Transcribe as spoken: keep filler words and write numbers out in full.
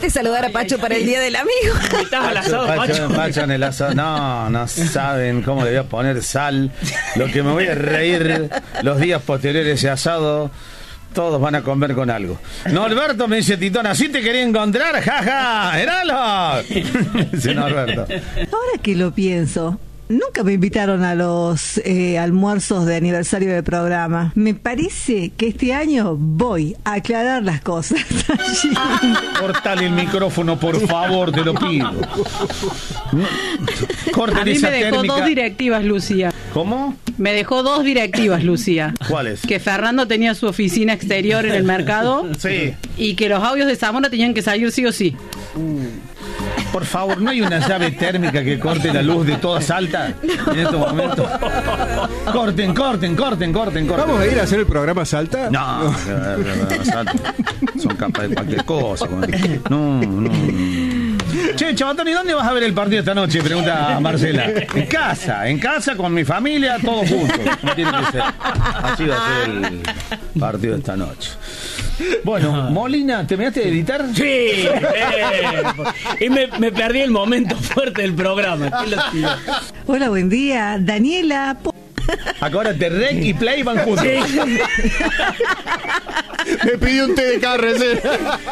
Olvídate saludar a Pacho para el Día del Amigo. Estás al asado, Pacho, Pacho. Pacho en el asado. No, no saben cómo le voy a poner sal. Lo que me voy a reír los días posteriores a ese asado. Todos van a comer con algo. Norberto me dice, Titón, así te quería encontrar, jaja, ¡Heralo! Dice Norberto. Ahora que lo pienso, nunca me invitaron a los eh, almuerzos de aniversario del programa. Me parece que este año voy a aclarar las cosas. Cortale el micrófono, por favor, te lo pido. Corten A mí esa me dejó térmica. dos directivas, Lucía. ¿Cómo? Me dejó dos directivas, Lucía. ¿Cuáles? Que Fernando tenía su oficina exterior en el mercado. Sí. Y que los audios de Zamora tenían que salir sí o sí. Por favor, ¿no hay una llave térmica que corte la luz de toda Salta en estos momentos? Corten, corten, corten, corten, corten. ¿Vamos a ir a hacer el programa Salta? No, no, no, no, Salta. Son capaces de cualquier cosa. como dije. No, no. Che, Chabatón, ¿y dónde vas a ver el partido esta noche? Pregunta Marcela. En casa, en casa con mi familia, todos juntos. Como tiene que ser. Así va a ser el partido de esta noche. Bueno, Molina, ¿terminaste de editar? Sí, eh, y me, me perdí el momento fuerte del programa. ¿Qué lo pido? Hola, buen día. Daniela. Po- Acá ahora te rec y play van juntos. Me pidió un té de carne.